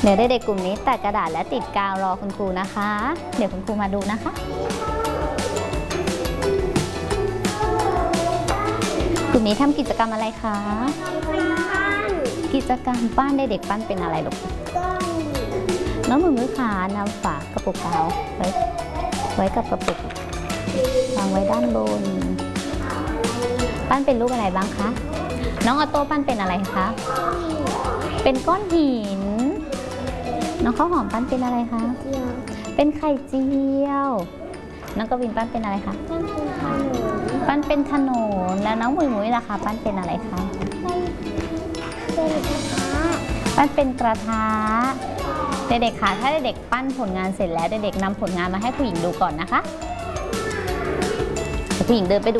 เดี๋ยวเด็กๆกลุ่มนี้ตัดกระดาษและติดกาวรอคุณครูนะคะ เดี๋ยวคุณครูมาดูนะคะกลุ่มนี้ทำกิจกรรมอะไรคะ กิจกรรมปั้นเด็กๆปั้นเป็นอะไรลูกน้องมือขานำฝากระปุกกาวไว้กับกระปุกวางไว้ด้านบนปั้นเป็นรูปอะไรบ้างคะน้องออโต้ปั้นเป็นอะไรคะเป็นก้อนหินน้องข้าวหอมปั้นเป็นอะไรคะเป็นไข่เจียวน้องกวินปั้นเป็นอะไรคะปั้นเป็นถนนแล้วน้องมุยมุยล่ะคะปั้นเป็นอะไรคะปั้นเป็นกระทะเด็กๆค่ะถ้าเด็กๆปั้นผลงานเสร็จแล้วเด็กๆนำผลงานมาให้ผู้หญิงดูก่อนนะคะผู้หญิงเดินไปดู